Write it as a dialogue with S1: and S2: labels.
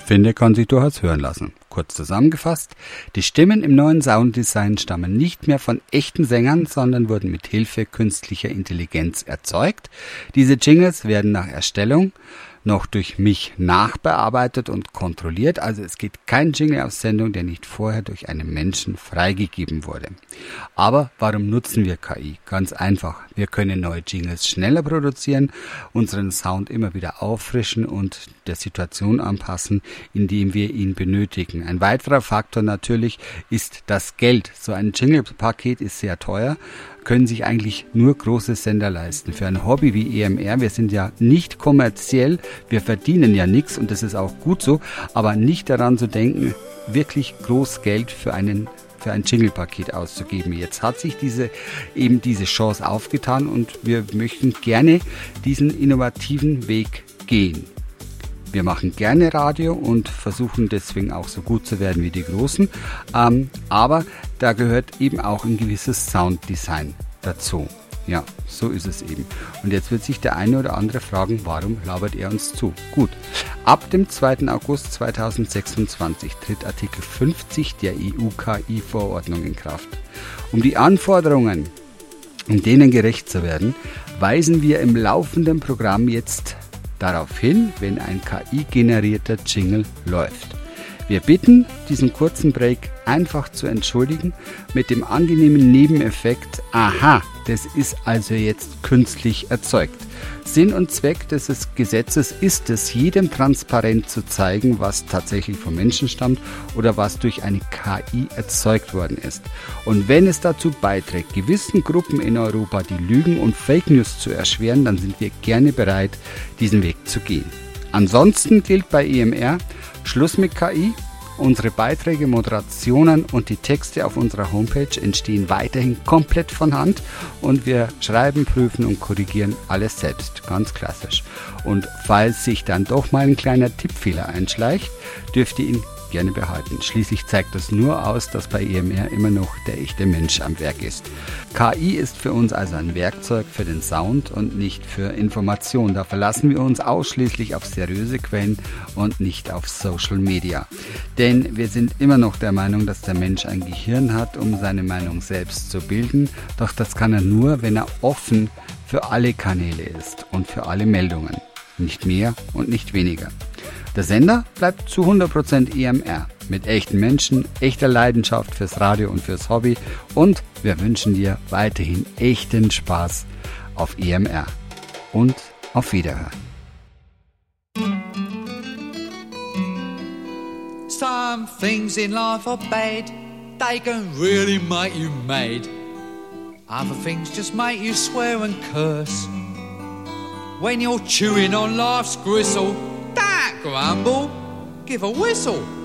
S1: finde, kann sich durchaus hören lassen. Kurz zusammengefasst, die Stimmen im neuen Sounddesign stammen nicht mehr von echten Sängern, sondern wurden mit Hilfe künstlicher Intelligenz erzeugt. Diese Jingles werden nach Erstellung noch durch mich nachbearbeitet und kontrolliert. Also es geht kein Jingle auf Sendung, der nicht vorher durch einen Menschen freigegeben wurde. Aber warum nutzen wir KI? Ganz einfach. Wir können neue Jingles schneller produzieren, unseren Sound immer wieder auffrischen und der Situation anpassen, indem wir ihn benötigen. Ein weiterer Faktor natürlich ist das Geld. So ein Jingle-Paket ist sehr teuer, können sich eigentlich nur große Sender leisten. Für ein Hobby wie EMR, wir sind ja nicht kommerziell, wir verdienen ja nichts und das ist auch gut so, aber nicht daran zu denken, wirklich groß Geld für ein Jingle-Paket auszugeben. Jetzt hat sich diese Chance aufgetan und wir möchten gerne diesen innovativen Weg gehen. Wir machen gerne Radio und versuchen deswegen auch so gut zu werden wie die Großen, aber da gehört eben auch ein gewisses Sounddesign dazu. Ja, so ist es eben. Und jetzt wird sich der eine oder andere fragen, warum labert er uns zu? Gut, ab dem 2. August 2026 tritt Artikel 50 der EU-KI-Verordnung in Kraft. Um die Anforderungen, um denen gerecht zu werden, weisen wir im laufenden Programm jetzt darauf hin, wenn ein KI-generierter Jingle läuft. Wir bitten, diesen kurzen Break einfach zu entschuldigen mit dem angenehmen Nebeneffekt, aha, das ist also jetzt künstlich erzeugt. Sinn und Zweck des Gesetzes ist es, jedem transparent zu zeigen, was tatsächlich vom Menschen stammt oder was durch eine KI erzeugt worden ist. Und wenn es dazu beiträgt, gewissen Gruppen in Europa die Lügen und Fake News zu erschweren, dann sind wir gerne bereit, diesen Weg zu gehen. Ansonsten gilt bei EMR Schluss mit KI. Unsere Beiträge, Moderationen und die Texte auf unserer Homepage entstehen weiterhin komplett von Hand und wir schreiben, prüfen und korrigieren alles selbst, ganz klassisch. Und falls sich dann doch mal ein kleiner Tippfehler einschleicht, dürft ihr ihn gerne behalten. Schließlich zeigt das nur aus, dass bei EMR immer noch der echte Mensch am Werk ist. KI ist für uns also ein Werkzeug für den Sound und nicht für Information. Da verlassen wir uns ausschließlich auf seriöse Quellen und nicht auf Social Media. Denn wir sind immer noch der Meinung, dass der Mensch ein Gehirn hat, um seine Meinung selbst zu bilden. Doch das kann er nur, wenn er offen für alle Kanäle ist und für alle Meldungen. Nicht mehr und nicht weniger. Der Sender bleibt zu 100% EMR, mit echten Menschen, echter Leidenschaft fürs Radio und fürs Hobby und wir wünschen dir weiterhin echten Spaß auf EMR und auf Wiederhören.
S2: Some things in life are bad, they can really make you mad. Other things just make you swear and curse. When you're chewing on life's gristle, don't grumble, give a whistle.